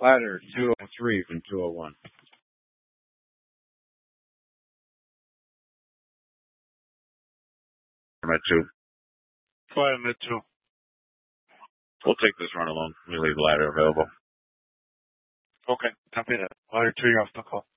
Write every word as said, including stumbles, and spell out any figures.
Ladder two oh three from two oh one. I'm at two. Go ahead, I'm at two. We'll take this run alone. We leave the ladder available. Okay, copy that. Ladder two, you're off the call.